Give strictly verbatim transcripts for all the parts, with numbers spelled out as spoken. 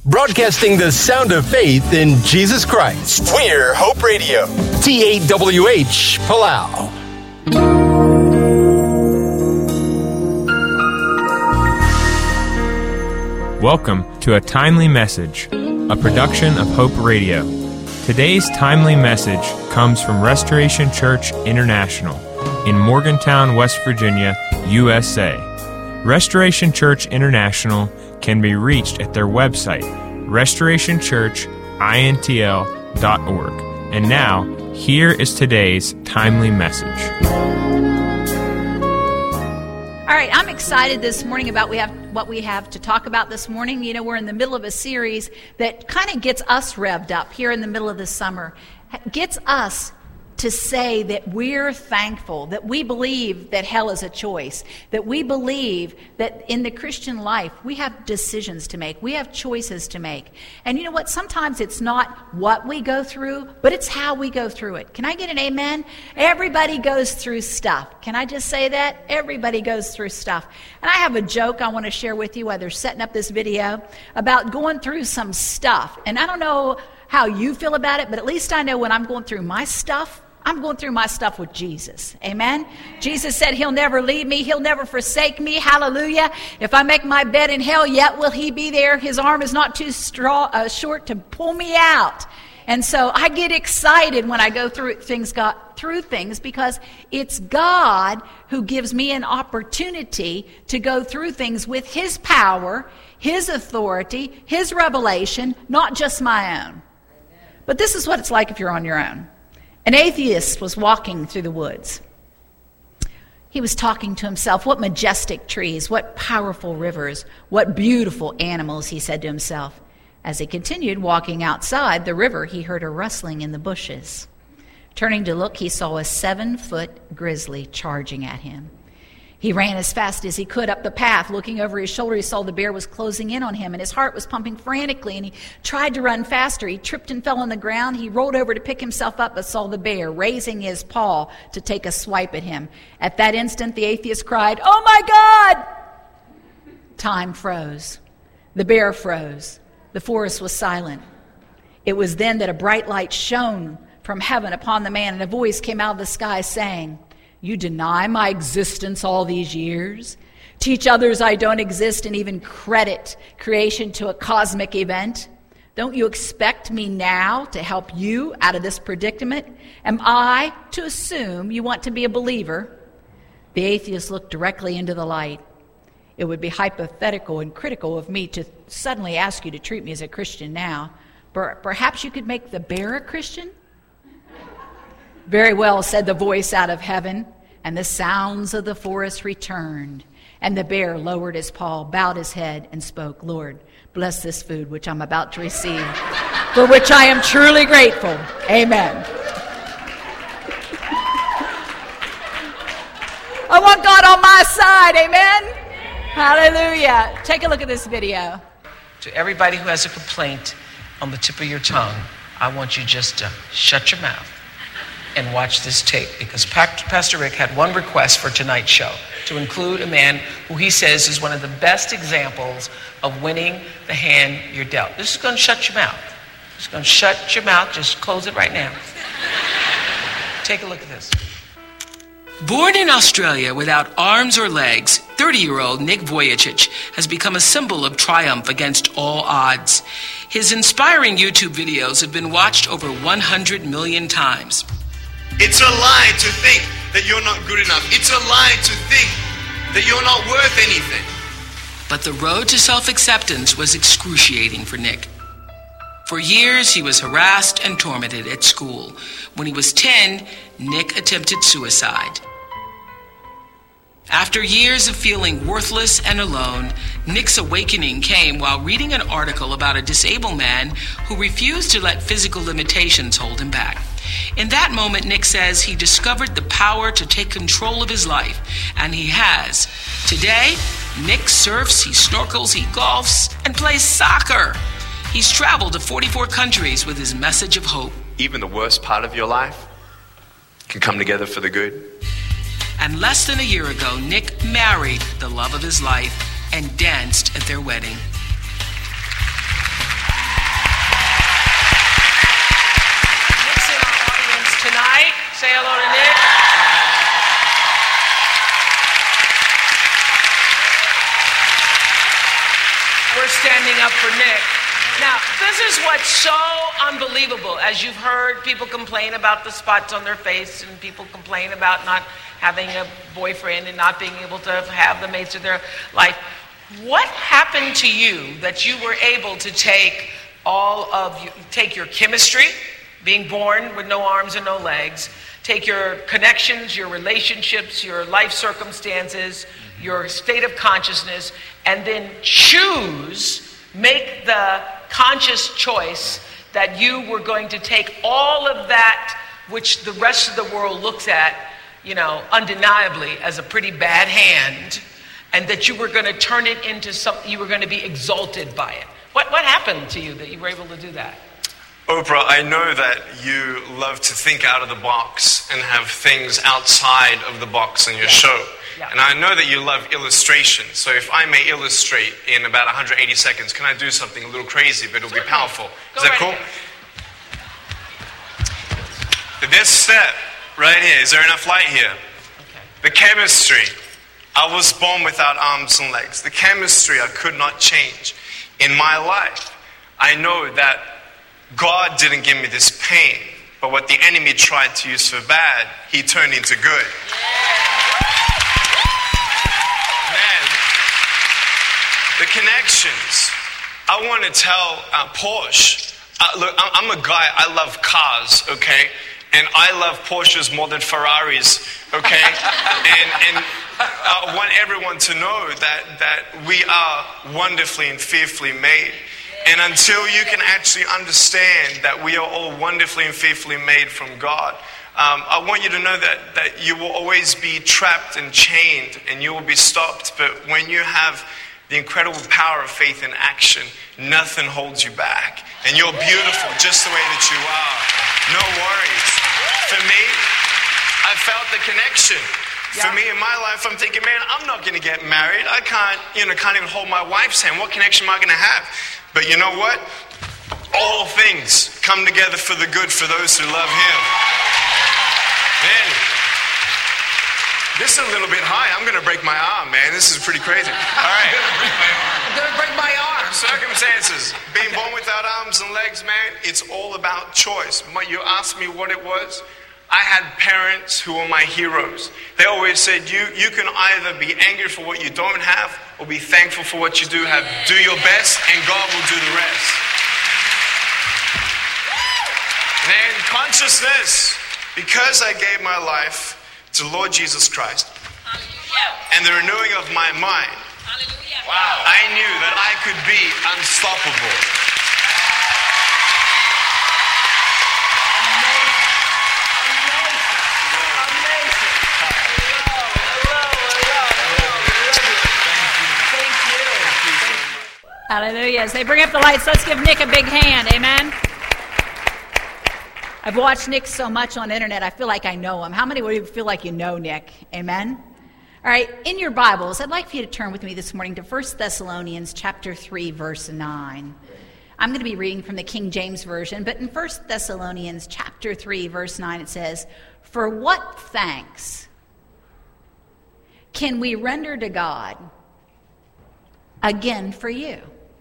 Broadcasting the sound of faith in Jesus Christ. We're Hope Radio. T A W H, Palau. Welcome to A Timely Message, a production of Hope Radio. Today's timely message comes from Restoration Church International in Morgantown, West Virginia, U S A. Restoration Church International can be reached at their website, restoration church intl dot org. And now, here is today's timely message. All right, I'm excited this morning about we have what we have to talk about this morning. You know, we're in the middle of a series that kind of gets us revved up here in the middle of the summer, gets us to say that we're thankful, that we believe that hell is a choice, that we believe that in the Christian life we have decisions to make, we have choices to make. And you know what? Sometimes it's not what we go through, but it's how we go through it. Can I get an amen? Everybody goes through stuff. Can I just say that? Everybody goes through stuff. And I have a joke I want to share with you while they're setting up this video about going through some stuff. And I don't know how you feel about it, but at least I know when I'm going through my stuff, I'm going through my stuff with Jesus. Amen? Jesus said he'll never leave me. He'll never forsake me. Hallelujah. If I make my bed in hell, yet will he be there. His arm is not too straw, uh, short to pull me out. And so I get excited when I go through things, got through things, because it's God who gives me an opportunity to go through things with his power, his authority, his revelation, not just my own. But this is what it's like if you're on your own. An atheist was walking through the woods. He was talking to himself. What majestic trees, what powerful rivers, what beautiful animals, he said to himself. As he continued walking outside the river, he heard a rustling in the bushes. Turning to look, he saw a seven-foot grizzly charging at him. He ran as fast as he could up the path. Looking over his shoulder, he saw the bear was closing in on him, and his heart was pumping frantically, and he tried to run faster. He tripped and fell on the ground. He rolled over to pick himself up, but saw the bear raising his paw to take a swipe at him. At that instant, the atheist cried, "Oh my God!" Time froze. The bear froze. The forest was silent. It was then that a bright light shone from heaven upon the man, and a voice came out of the sky saying, "You deny my existence all these years, teach others I don't exist, and even credit creation to a cosmic event. Don't you expect me now to help you out of this predicament? Am I to assume you want to be a believer?" The atheist looked directly into the light. "It would be hypothetical and critical of me to suddenly ask you to treat me as a Christian now. Perhaps you could make the bear a Christian?" "Very well," said the voice out of heaven, and the sounds of the forest returned. And the bear lowered his paw, bowed his head, and spoke, "Lord, bless this food which I'm about to receive, for which I am truly grateful. Amen." I want God on my side. Amen. Hallelujah. Take a look at this video. To everybody who has a complaint on the tip of your tongue, I want you just to shut your mouth and watch this tape, because Pastor Rick had one request for tonight's show, to include a man who he says is one of the best examples of winning the hand you're dealt. This is going to shut your mouth. Just going to shut your mouth. Just close it right now. Take a look at this. Born in Australia without arms or legs, thirty-year-old Nick Vujicic has become a symbol of triumph against all odds. His inspiring YouTube videos have been watched over one hundred million times. It's a lie to think that you're not good enough. It's a lie to think that you're not worth anything. But the road to self-acceptance was excruciating for Nick. For years, he was harassed and tormented at school. When he was ten, Nick attempted suicide. After years of feeling worthless and alone, Nick's awakening came while reading an article about a disabled man who refused to let physical limitations hold him back. In that moment, Nick says he discovered the power to take control of his life, and he has. Today, Nick surfs, he snorkels, he golfs, and plays soccer. He's traveled to forty-four countries with his message of hope. Even the worst part of your life can come together for the good. And less than a year ago, Nick married the love of his life and danced at their wedding. Say hello to Nick. We're standing up for Nick. Now, this is what's so unbelievable. As you've heard, people complain about the spots on their face, and people complain about not having a boyfriend and not being able to have the mates of their life. What happened to you that you were able to take all of you, take your chemistry, being born with no arms and no legs, take your connections, your relationships, your life circumstances, your state of consciousness, and then choose, make the conscious choice that you were going to take all of that which the rest of the world looks at, you know, undeniably as a pretty bad hand, and that you were going to turn it into something, you were going to be exalted by it. What, what happened to you that you were able to do that? Oprah, I know that you love to think out of the box and have things outside of the box in your Yeah. show. Yeah. And I know that you love illustration. So if I may illustrate in about one hundred eighty seconds, can I do something a little crazy, but it'll be powerful? Go Is that right cool? ahead. This step right here, is there enough light here? Okay. The chemistry. I was born without arms and legs. The chemistry I could not change. In my life, I know that God didn't give me this pain, but what the enemy tried to use for bad, he turned into good. Man, the connections. I want to tell uh, Porsche, uh, look, I'm a guy, I love cars, okay? And I love Porsches more than Ferraris, okay? and and I want everyone to know that, that we are wonderfully and fearfully made. And until you can actually understand that we are all wonderfully and fearfully made from God, um, I want you to know that, that you will always be trapped and chained and you will be stopped. But when you have the incredible power of faith in action, nothing holds you back. And you're beautiful just the way that you are. No worries. For me, I felt the connection. Yeah. For me in my life, I'm thinking, man, I'm not going to get married. I can't, you know, can't even hold my wife's hand. What connection am I going to have? But you know what? All things come together for the good for those who love Him. Man, this is a little bit high. I'm going to break my arm, man. This is pretty crazy. All right. I'm going to break my arm. Circumstances. Being born without arms and legs, man, it's all about choice. You asked me what it was. I had parents who were my heroes. They always said, you, you can either be angry for what you don't have or be thankful for what you do have. Do your best and God will do the rest. Then consciousness, because I gave my life to Lord Jesus Christ and the renewing of my mind, wow, I knew that I could be unstoppable. Hallelujah. As they bring up the lights, let's give Nick a big hand. Amen. I've watched Nick so much on the internet, I feel like I know him. How many of you feel like you know Nick? Amen. All right, in your Bibles, I'd like for you to turn with me this morning to First Thessalonians chapter three, verse nine. I'm going to be reading from the King James Version, but in First Thessalonians chapter three, verse nine, it says, "For what thanks can we render to God again for you?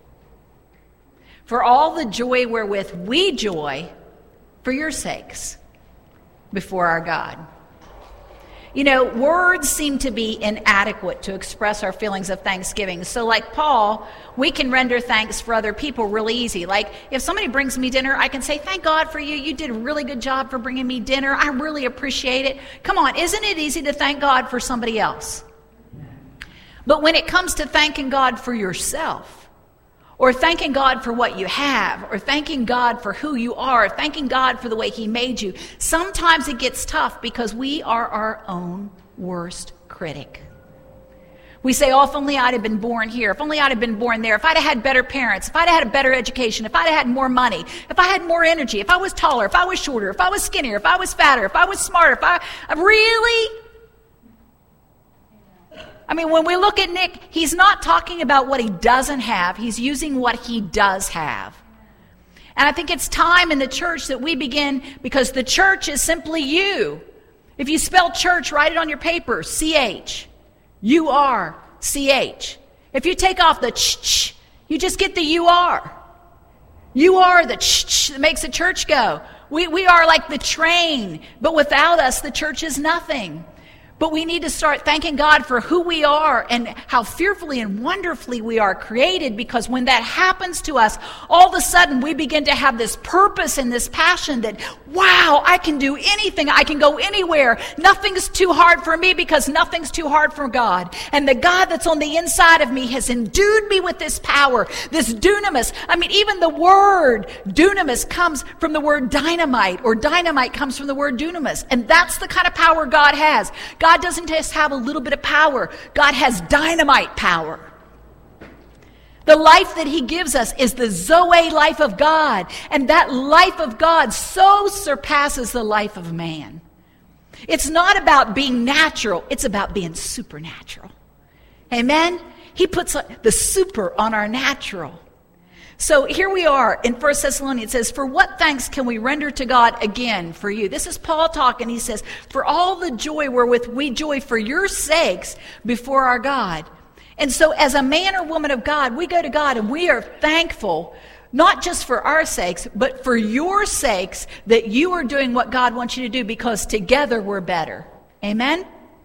For all the joy wherewith we joy for your sakes before our God." You know, words seem to be inadequate to express our feelings of thanksgiving. So like Paul, we can render thanks for other people really easy. Like if somebody brings me dinner, I can say, "Thank God for you. You did a really good job for bringing me dinner. I really appreciate it." Come on, isn't it easy to thank God for somebody else? But when it comes to thanking God for yourself, or thanking God for what you have, or thanking God for who you are, thanking God for the way He made you, sometimes it gets tough because we are our own worst critic. We say, "Oh, if only I'd have been born here, if only I'd have been born there, if I'd have had better parents, if I'd have had a better education, if I'd have had more money, if I had more energy, if I was taller, if I was shorter, if I was skinnier, if I was fatter, if I was smarter, if I... Really? I mean, when we look at Nick, he's not talking about what he doesn't have. He's using what he does have. And I think it's time in the church that we begin, because the church is simply you. If you spell church, write it on your paper, C H. U R C H. If you take off the ch-ch, you just get the U R. You are the ch-ch that makes the church go. We, we are like the train, but without us, the church is nothing. But we need to start thanking God for who we are and how fearfully and wonderfully we are created, because when that happens to us, all of a sudden we begin to have this purpose and this passion that, wow, I can do anything. I can go anywhere. Nothing's too hard for me because nothing's too hard for God. And the God that's on the inside of me has endued me with this power, this dunamis. I mean, even the word dunamis comes from the word dynamite, or dynamite comes from the word dunamis. And that's the kind of power God has. God God doesn't just have a little bit of power. God has dynamite power. The life that he gives us is the Zoe life of God. And that life of God so surpasses the life of man. It's not about being natural. It's about being supernatural. Amen? He puts the super on our natural. So here we are in First Thessalonians. It says, for what thanks can we render to God again for you? This is Paul talking. He says, for all the joy wherewith we joy for your sakes before our God. And so as a man or woman of God, we go to God and we are thankful, not just for our sakes, but for your sakes, that you are doing what God wants you to do, because together we're better. Amen?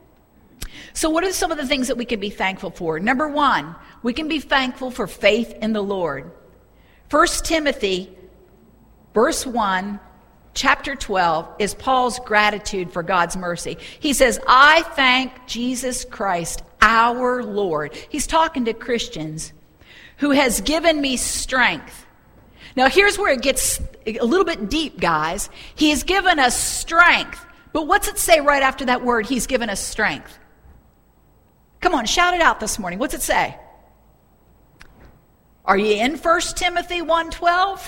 So what are some of the things that we can be thankful for? Number one, we can be thankful for faith in the Lord. First Timothy, verse one, chapter twelve, is Paul's gratitude for God's mercy. He says, I thank Jesus Christ, our Lord. He's talking to Christians, who has given me strength. Now here's where it gets a little bit deep, guys. He has given us strength. But what's it say right after that word, he's given us strength? Come on, shout it out this morning. What's it say? Are you in First Timothy one twelve?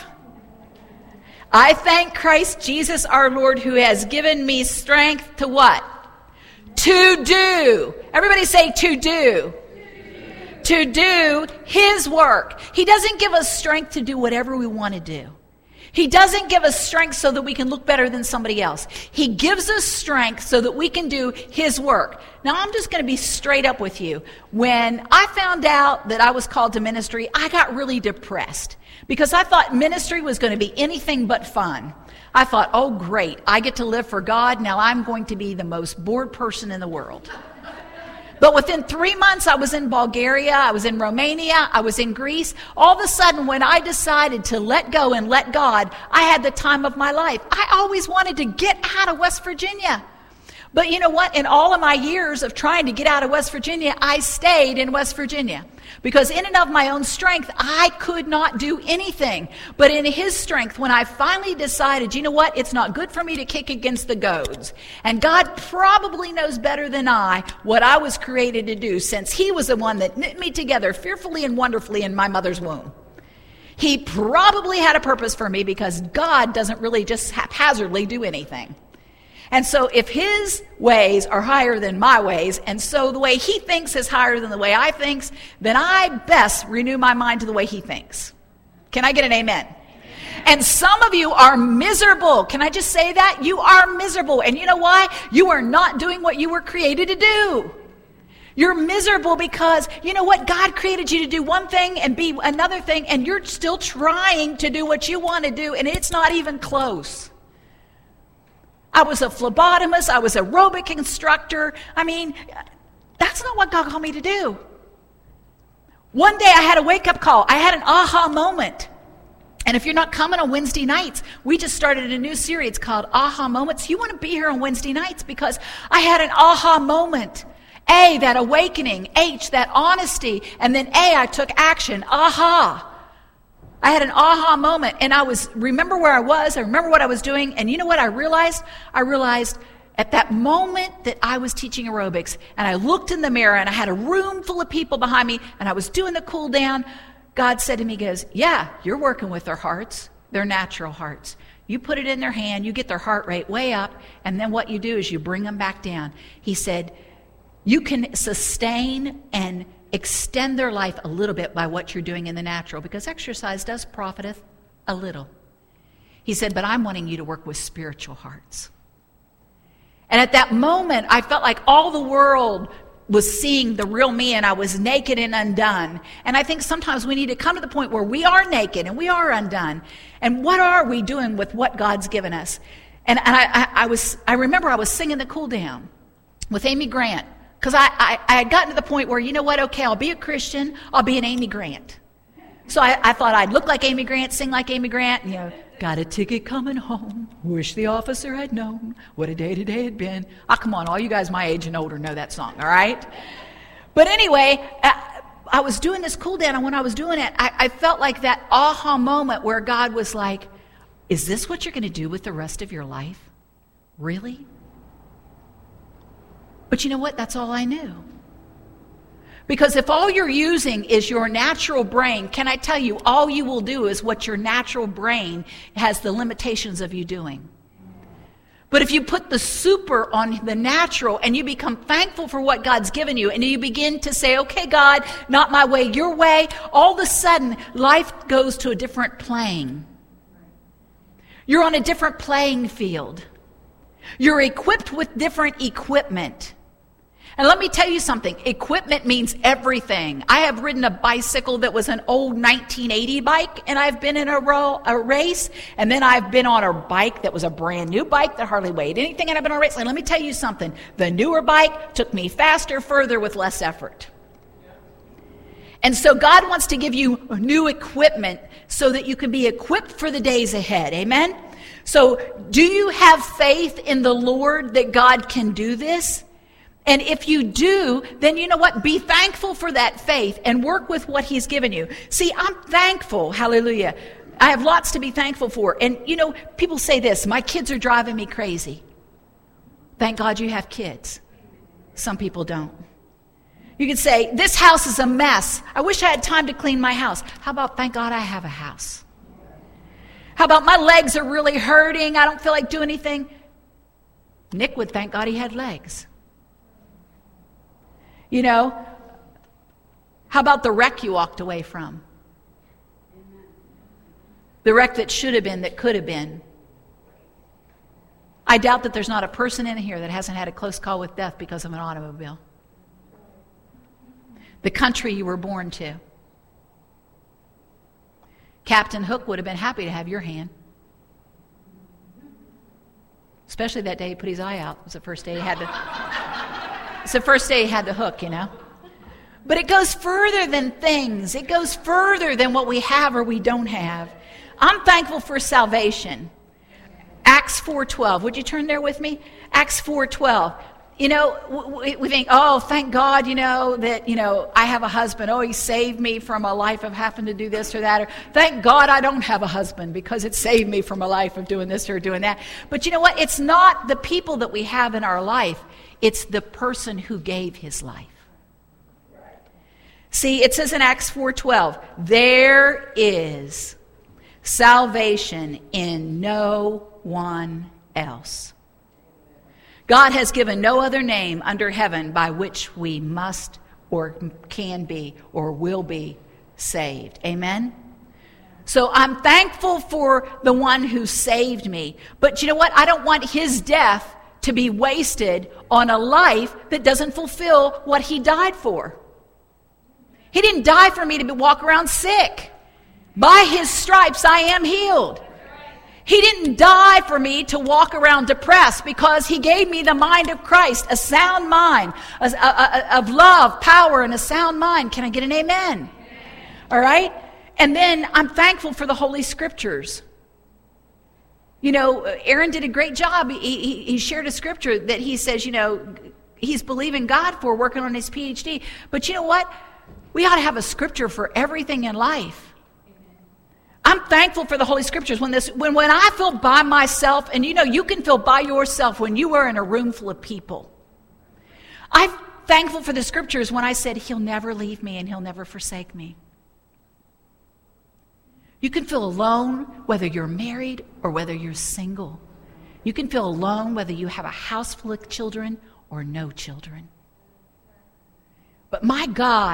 I thank Christ Jesus our Lord, who has given me strength to what? To do. Everybody say to do. To do his work. He doesn't give us strength to do whatever we want to do. He doesn't give us strength so that we can look better than somebody else. He gives us strength so that we can do his work. Now, I'm just going to be straight up with you. When I found out that I was called to ministry, I got really depressed because I thought ministry was going to be anything but fun. I thought, oh, great, I get to live for God. Now I'm going to be the most bored person in the world. But within three months, I was in Bulgaria, I was in Romania, I was in Greece. All of a sudden, when I decided to let go and let God, I had the time of my life. I always wanted to get out of West Virginia. But you know what? In all of my years of trying to get out of West Virginia, I stayed in West Virginia. Because in and of my own strength, I could not do anything. But in his strength, when I finally decided, you know what? It's not good for me to kick against the goads. And God probably knows better than I what I was created to do, since he was the one that knit me together fearfully and wonderfully in my mother's womb. He probably had a purpose for me, because God doesn't really just haphazardly do anything. And so if his ways are higher than my ways, and so the way he thinks is higher than the way I think, then I best renew my mind to the way he thinks. Can I get an amen? And some of you are miserable. Can I just say that? You are miserable. And you know why? You are not doing what you were created to do. You're miserable because, you know what? God created you to do one thing and be another thing, and you're still trying to do what you want to do, and it's not even close. I was a phlebotomist. I was an aerobic instructor. I mean, that's not what God called me to do. One day I had a wake-up call. I had an aha moment. And if you're not coming on Wednesday nights, we just started a new series. It's called Aha Moments. You want to be here on Wednesday nights because I had an aha moment. A, that awakening. H, that honesty. And then A, I took action. Aha. I had an aha moment, and I was, remember where I was, I remember what I was doing, and you know what I realized? I realized at that moment that I was teaching aerobics, and I looked in the mirror, and I had a room full of people behind me, and I was doing the cool down. God said to me, he goes, yeah, you're working with their hearts, their natural hearts. You put it in their hand, you get their heart rate way up, and then what you do is you bring them back down. He said, you can sustain and extend their life a little bit by what you're doing in the natural, because exercise does profiteth a little. He said, but I'm wanting you to work with spiritual hearts. And at that moment, I felt like all the world was seeing the real me, and I was naked and undone. And I think sometimes we need to come to the point where we are naked and we are undone. And what are we doing with what God's given us? And, and I, I, I was, I remember I was singing the Cool Down with Amy Grant, because I, I, I had gotten to the point where, you know what, okay, I'll be a Christian, I'll be an Amy Grant. So I, I thought I'd look like Amy Grant, sing like Amy Grant, and, you know, got a ticket coming home, wish the officer had known what a day today had been. Oh, come on, all you guys my age and older know that song, all right? But anyway, I, I was doing this Cool Down, and when I was doing it, I, I felt like that aha moment where God was like, is this what you're going to do with the rest of your life? Really? But you know what? That's all I knew. Because if all you're using is your natural brain, can I tell you, all you will do is what your natural brain has the limitations of you doing. But if you put the super on the natural and you become thankful for what God's given you, and you begin to say, okay, God, not my way, your way, all of a sudden, life goes to a different plane. You're on a different playing field. You're equipped with different equipment. And let me tell you something, equipment means everything. I have ridden a bicycle that was an old nineteen eighty bike, and I've been in a, ro- a race, and then I've been on a bike that was a brand new bike that hardly weighed anything, and I've been on a race. And let me tell you something, the newer bike took me faster, further, with less effort. And so God wants to give you new equipment so that you can be equipped for the days ahead. Amen? So do you have faith in the Lord that God can do this? And if you do, then you know what? Be thankful for that faith and work with what he's given you. See, I'm thankful. Hallelujah. I have lots to be thankful for. And, you know, people say this, my kids are driving me crazy. Thank God you have kids. Some people don't. You could say, this house is a mess. I wish I had time to clean my house. How about, thank God I have a house? How about, my legs are really hurting. I don't feel like doing anything. Nick would thank God he had legs. You know, how about the wreck you walked away from? The wreck that should have been, that could have been. I doubt that there's not a person in here that hasn't had a close call with death because of an automobile. The country you were born to. Captain Hook would have been happy to have your hand. Especially that day he put his eye out. It was the first day he had to... It's the first day he had the hook, you know. But it goes further than things. It goes further than what we have or we don't have. I'm thankful for salvation. Acts four twelve. Would you turn there with me? Acts four twelve. You know, we think, oh, thank God, you know, that, you know, I have a husband. Oh, he saved me from a life of having to do this or that. Or thank God I don't have a husband because it saved me from a life of doing this or doing that. But you know what? It's not the people that we have in our life. It's the person who gave his life. See, it says in Acts four twelve, there is salvation in no one else. God has given no other name under heaven by which we must or can be or will be saved. Amen? So I'm thankful for the one who saved me. But you know what? I don't want his death to be wasted on a life that doesn't fulfill what he died for. He didn't die for me to walk around sick. By his stripes I am healed. He didn't die for me to walk around depressed, because he gave me the mind of Christ, a sound mind, a, a, a, of love, power, and a sound mind. Can I get an amen? Amen? All right? And then I'm thankful for the Holy Scriptures. You know, Aaron did a great job. He, he, he shared a scripture that he says, you know, he's believing God for, working on his P H D. But you know what? We ought to have a scripture for everything in life. I'm thankful for the Holy Scriptures. When this, when, when I feel by myself, and you know, you can feel by yourself when you are in a room full of people. I'm thankful for the Scriptures when I said, he'll never leave me and he'll never forsake me. You can feel alone whether you're married or whether you're single. You can feel alone whether you have a house full of children or no children. But my God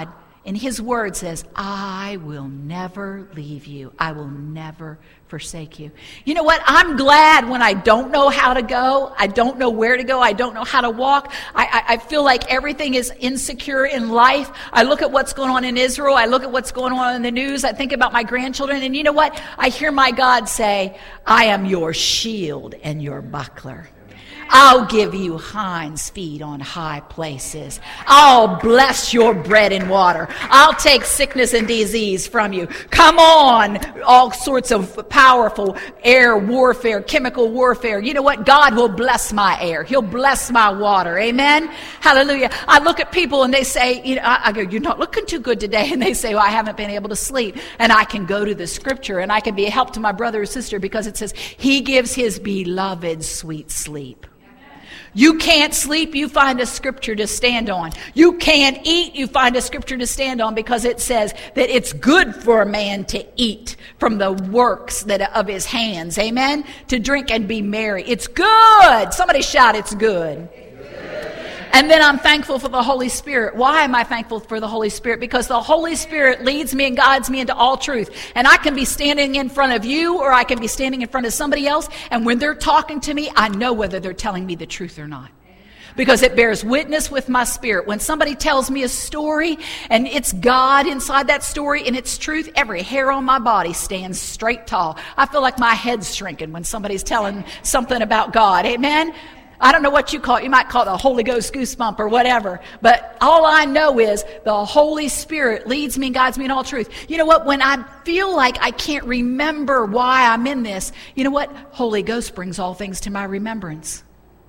And his word says, I will never leave you. I will never forsake you. You know what? I'm glad when I don't know how to go. I don't know where to go. I don't know how to walk. I, I, I feel like everything is insecure in life. I look at what's going on in Israel. I look at what's going on in the news. I think about my grandchildren. And you know what? I hear my God say, I am your shield and your buckler. I'll give you hinds feet on high places. I'll bless your bread and water. I'll take sickness and disease from you. Come on, all sorts of powerful air warfare, chemical warfare. You know what? God will bless my air. He'll bless my water. Amen? Hallelujah. I look at people and they say, you know, I, I go, you're not looking too good today. And they say, well, I haven't been able to sleep. And I can go to the scripture and I can be a help to my brother or sister because it says, he gives his beloved sweet sleep. You can't sleep, you find a scripture to stand on. You can't eat, you find a scripture to stand on because it says that it's good for a man to eat from the works that of his hands. Amen? To drink and be merry. It's good. Somebody shout, it's good. And then I'm thankful for the Holy Spirit. Why am I thankful for the Holy Spirit? Because the Holy Spirit leads me and guides me into all truth. And I can be standing in front of you or I can be standing in front of somebody else. And when they're talking to me, I know whether they're telling me the truth or not. Because it bears witness with my spirit. When somebody tells me a story and it's God inside that story and it's truth, every hair on my body stands straight tall. I feel like my head's shrinking when somebody's telling something about God. Amen? I don't know what you call it. You might call it a Holy Ghost goosebump or whatever. But all I know is the Holy Spirit leads me and guides me in all truth. You know what? When I feel like I can't remember why I'm in this, you know what? Holy Ghost brings all things to my remembrance.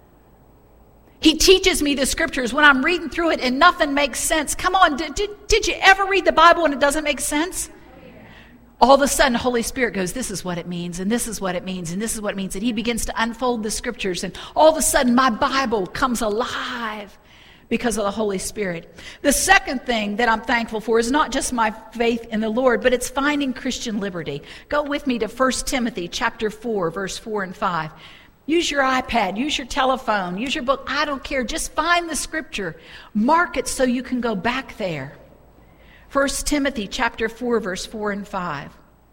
He teaches me the scriptures when I'm reading through it and nothing makes sense. Come on, did, did, did you ever read the Bible and it doesn't make sense? All of a sudden, Holy Spirit goes, this is what it means, and this is what it means, and this is what it means. And he begins to unfold the scriptures. And all of a sudden, my Bible comes alive because of the Holy Spirit. The second thing that I'm thankful for is not just my faith in the Lord, but it's finding Christian liberty. Go with me to First Timothy chapter four, verse four and five. Use your iPad, use your telephone, use your book. I don't care. Just find the scripture. Mark it so you can go back there. First Timothy chapter four, verse four and five.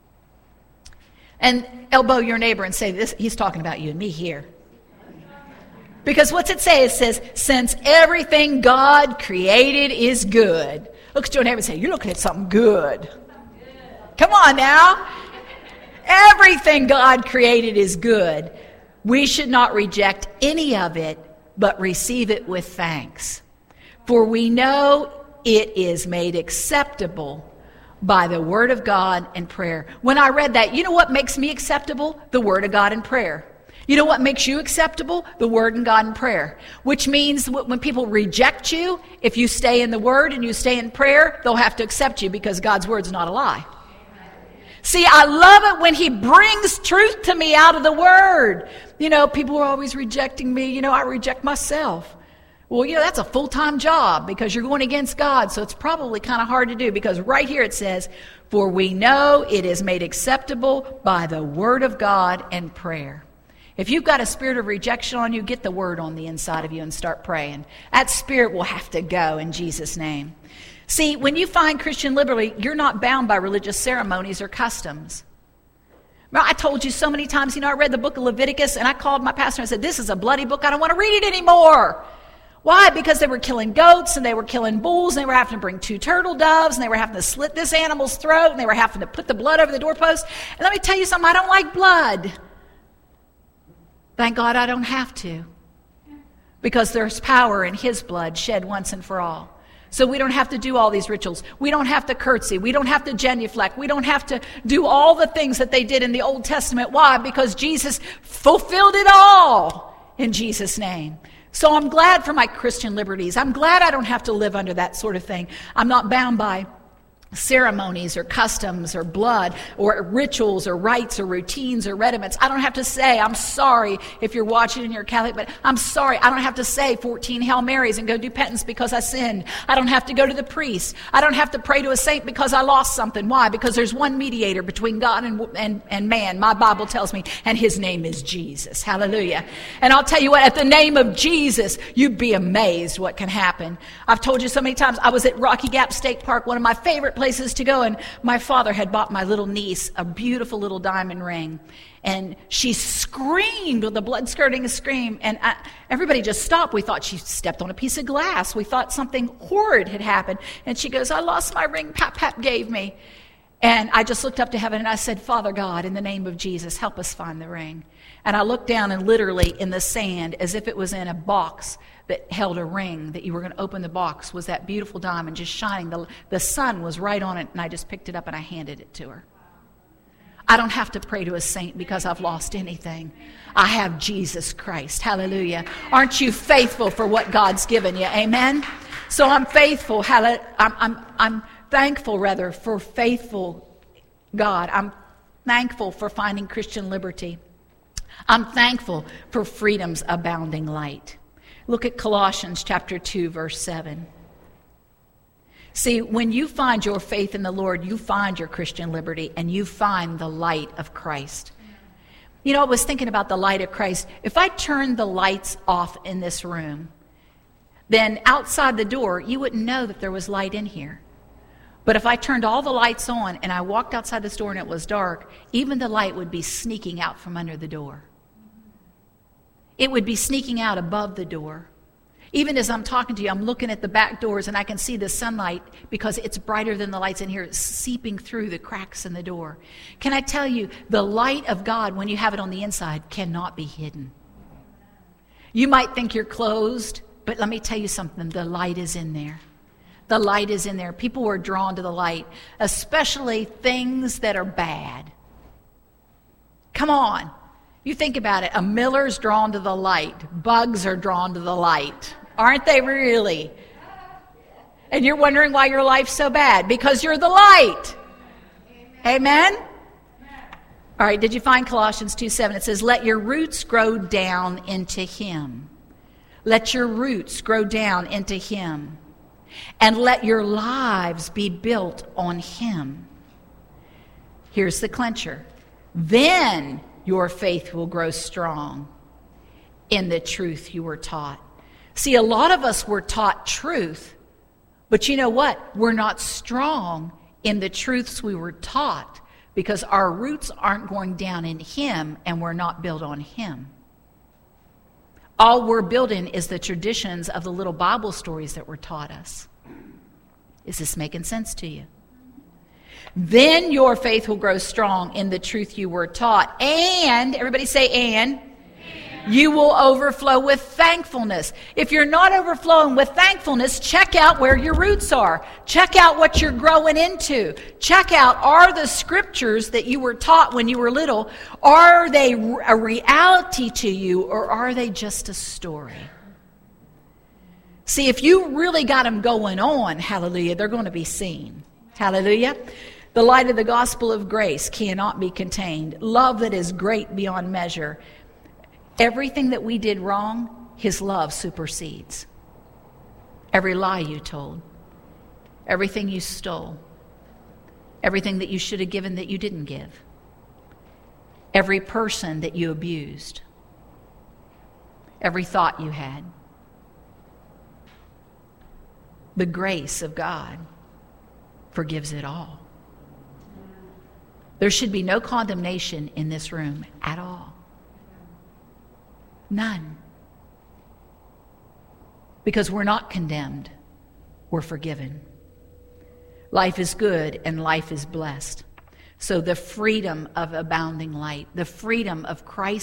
And elbow your neighbor and say, "This. He's talking about you and me here." Because what's it say? It says, since everything God created is good. Look at your neighbor and say, you're looking at something good. Come on now. Everything God created is good. We should not reject any of it, but receive it with thanks. For we know it is made acceptable by the Word of God and prayer. When I read that, you know what makes me acceptable? The Word of God and prayer. You know what makes you acceptable? The Word and God and prayer. Which means when people reject you, if you stay in the Word and you stay in prayer, they'll have to accept you because God's Word's not a lie. See, I love it when He brings truth to me out of the Word. You know, people are always rejecting me. You know, I reject myself. Well, you know, that's a full-time job because you're going against God, so it's probably kind of hard to do because right here it says, for we know it is made acceptable by the Word of God and prayer. If you've got a spirit of rejection on you, get the Word on the inside of you and start praying. That spirit will have to go in Jesus' name. See, when you find Christian liberty, you're not bound by religious ceremonies or customs. Well, I told you so many times, you know, I read the book of Leviticus and I called my pastor and I said, this is a bloody book. I don't want to read it anymore. Why? Because they were killing goats and they were killing bulls and they were having to bring two turtle doves and they were having to slit this animal's throat and they were having to put the blood over the doorpost. And let me tell you something, I don't like blood. Thank God I don't have to. Because there's power in His blood shed once and for all. So we don't have to do all these rituals. We don't have to curtsy. We don't have to genuflect. We don't have to do all the things that they did in the Old Testament. Why? Because Jesus fulfilled it all in Jesus' name. So I'm glad for my Christian liberties. I'm glad I don't have to live under that sort of thing. I'm not bound by ceremonies or customs or blood or rituals or rites or routines or rudiments. I don't have to say, I'm sorry if you're watching and you're Catholic, but I'm sorry. I don't have to say fourteen Hail Marys and go do penance because I sinned. I don't have to go to the priest. I don't have to pray to a saint because I lost something. Why? Because there's one mediator between God and, and, and man. My Bible tells me, and his name is Jesus. Hallelujah. And I'll tell you what, at the name of Jesus, you'd be amazed what can happen. I've told you so many times, I was at Rocky Gap State Park, one of my favorite places to go, and my father had bought my little niece a beautiful little diamond ring, and she screamed with a blood skirting scream, and I, everybody just stopped. We thought she stepped on a piece of glass. We thought something horrid had happened, and she goes, I lost my ring Pap Pap gave me. And I just looked up to heaven and I said, Father God, in the name of Jesus, help us find the ring. And I looked down, and literally in the sand, as if it was in a box that held a ring, that you were going to open the box, was that beautiful diamond just shining. The, the sun was right on it, and I just picked it up and I handed it to her. I don't have to pray to a saint because I've lost anything. I have Jesus Christ. Hallelujah. Aren't you faithful for what God's given you? Amen? So I'm faithful. I'm, I'm, I'm thankful, rather, for faithful God. I'm thankful for finding Christian liberty. I'm thankful for freedom's abounding light. Look at Colossians chapter two, verse seven. See, when you find your faith in the Lord, you find your Christian liberty, and you find the light of Christ. You know, I was thinking about the light of Christ. If I turned the lights off in this room, then outside the door, you wouldn't know that there was light in here. But if I turned all the lights on and I walked outside this door and it was dark, even the light would be sneaking out from under the door. It would be sneaking out above the door. Even as I'm talking to you, I'm looking at the back doors and I can see the sunlight, because it's brighter than the lights in here. It's seeping through the cracks in the door. Can I tell you, the light of God, when you have it on the inside, cannot be hidden. You might think you're closed, but let me tell you something. The light is in there. The light is in there. People are drawn to the light, especially things that are bad. Come on. You think about it. A miller's drawn to the light. Bugs are drawn to the light. Aren't they really? And you're wondering why your life's so bad. Because you're the light. Amen? All right, did you find Colossians two seven? It says, let your roots grow down into Him. Let your roots grow down into Him. And let your lives be built on Him. Here's the clincher. Then your faith will grow strong in the truth you were taught. See, a lot of us were taught truth, but you know what? We're not strong in the truths we were taught because our roots aren't going down in Him, and we're not built on Him. All we're building is the traditions of the little Bible stories that were taught us. Is this making sense to you? Then your faith will grow strong in the truth you were taught. And, everybody say and, and, you will overflow with thankfulness. If you're not overflowing with thankfulness, check out where your roots are. Check out what you're growing into. Check out, are the scriptures that you were taught when you were little, are they a reality to you, or are they just a story? See, if you really got them going on, hallelujah, they're going to be seen. Hallelujah. The light of the gospel of grace cannot be contained. Love that is great beyond measure. Everything that we did wrong, His love supersedes. Every lie you told, everything you stole, everything that you should have given that you didn't give, every person that you abused, every thought you had. The grace of God forgives it all. There should be no condemnation in this room at all. None. Because we're not condemned. We're forgiven. Life is good and life is blessed. So the freedom of abounding light, the freedom of Christ